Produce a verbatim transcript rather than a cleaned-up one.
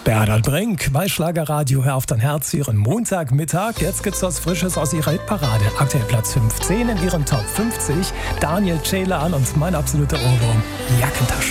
Bernhard Brink bei Schlagerradio, hör auf dein Herz, ihren Montagmittag. Jetzt gibt's was Frisches aus ihrer Hitparade. Aktuell Platz fünfzehn in ihren Top fünfzig. Daniel Ceylan und mein absoluter Ohrwurm, Jackentasche.